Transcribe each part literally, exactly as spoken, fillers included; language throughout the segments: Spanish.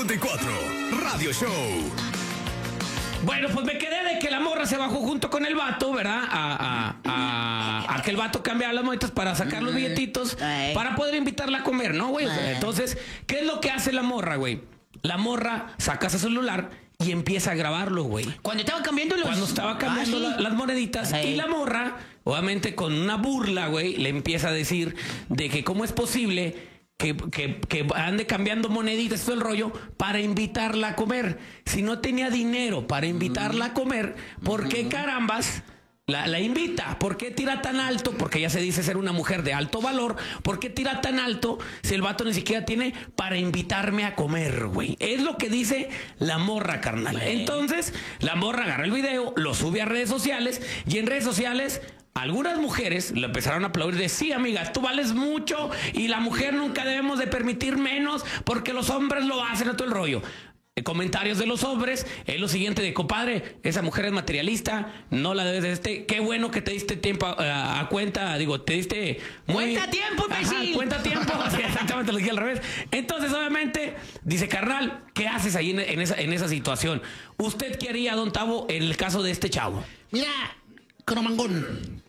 cincuenta y cuatro Radio Show. Bueno, pues me quedé de que la morra se bajó junto con el vato, ¿verdad? A, a, a, a que el vato cambiara las monedas para sacar los billetitos Ay. para poder invitarla a comer, ¿no, güey? O sea, Ay. entonces, ¿qué es lo que hace la morra, güey? La morra saca su celular y empieza a grabarlo, güey. Cuando estaba cambiando los... Cuando estaba cambiando Ah, sí. la- las moneditas Ay. y la morra, obviamente con una burla, güey, le empieza a decir de que cómo es posible que, que, que ande cambiando moneditas, todo el rollo, para invitarla a comer. Si no tenía dinero para invitarla a comer, ¿por qué carambas la, la invita? ¿Por qué tira tan alto? Porque ella se dice ser una mujer de alto valor. ¿Por qué tira tan alto si el vato ni siquiera tiene para invitarme a comer, güey? Es lo que dice la morra, carnal. Entonces, la morra agarra el video, lo sube a redes sociales y en redes sociales... Algunas mujeres le empezaron a aplaudir de sí, amiga, tú vales mucho y la mujer nunca debemos de permitir menos porque los hombres lo hacen a todo el rollo. Eh, Comentarios de los hombres es lo siguiente de compadre, esa mujer es materialista, no la debes de este, qué bueno que te diste tiempo a, a cuenta, digo, te diste muy... ¡Cuenta tiempo, imbécil! Ajá, cuenta tiempo, sí, exactamente, lo dije al revés. Entonces, obviamente, dice, carnal, ¿qué haces ahí en, en esa, en esa situación? ¿Usted qué haría, don Tavo, en el caso de este chavo? Mira, Cromangón.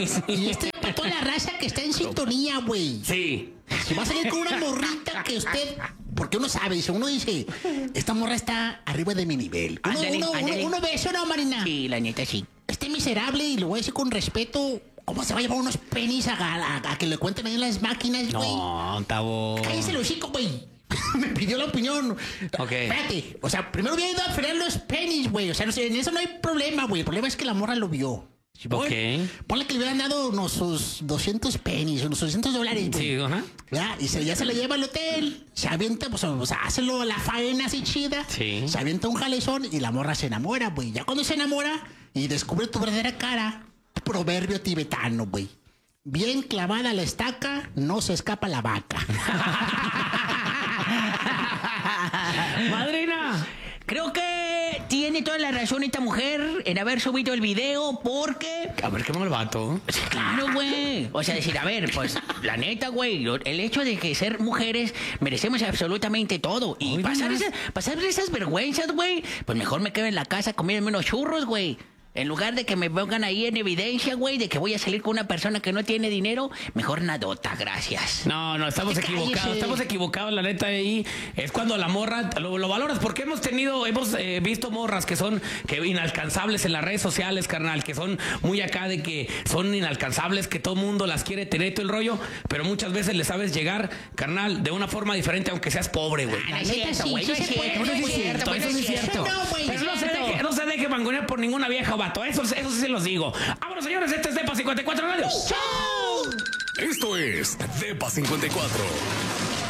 Y este es para toda la raza que está en sintonía, güey. Sí. Si va a salir con una morrita que usted... Porque uno sabe, dice, uno dice, esta morra está arriba de mi nivel. Uno, Ándale, uno, uno, ándale. uno ve eso, ¿no, Marina? Sí, la neta, sí. Este miserable, y lo voy a decir con respeto, ¿cómo se va a llevar unos penis a, a- a que le cuenten ahí en las máquinas, güey? No, Tavo. Cállese el hocico, güey. Me pidió la opinión. Ok. Espérate. O sea, primero había ido a fregar los penis, güey. O sea, no sé, en eso no hay problema, güey. El problema es que la morra lo vio. ¿Sí, Ok. güey? Ponle que le hubieran dado unos sus doscientos penis, unos doscientos dólares, güey. Sí, ajá. Ya, y se, ya se la lleva al hotel. Se avienta, pues, o sea, hace lo- la faena así chida. Sí. Se avienta un jalezón y la morra se enamora, güey. Ya cuando se enamora y descubre tu verdadera cara, proverbio tibetano, güey. Bien clavada la estaca, no se escapa la vaca. Madrina. Creo que tiene toda la razón esta mujer en haber subido el video porque... A ver, qué mal vato. Sí, claro, güey. O sea, decir, a ver, pues, la neta, güey, lo- el hecho de que ser mujeres merecemos absolutamente todo. Y Hoy pasar, nomás. esas, pasar esas vergüenzas, güey, pues mejor me quedo en la casa comiéndome unos churros, güey. En lugar de que me pongan ahí en evidencia, güey, de que voy a salir con una persona que no tiene dinero, mejor nadota, gracias. No, no, estamos Cállese. equivocados, estamos equivocados, la neta, ahí es cuando la morra lo, lo valoras, porque hemos tenido, hemos eh, visto morras que son que inalcanzables en las redes sociales, carnal, que son muy acá de que son inalcanzables, que todo mundo las quiere tener y todo el rollo, pero muchas veces le sabes llegar, carnal, de una forma diferente, aunque seas pobre, güey. Ah, no es La neta, cierto, sí, güey, sí no es se puede, cierto, no sí es se cierto, puede, güey, no es cierto. No, güey, Pero no se deje, no se deje mangonear por ninguna vieja, vato. Eso, eso sí se los digo. Vámonos, señores, este es Depa cincuenta y cuatro Radio. Esto es Depa cincuenta y cuatro.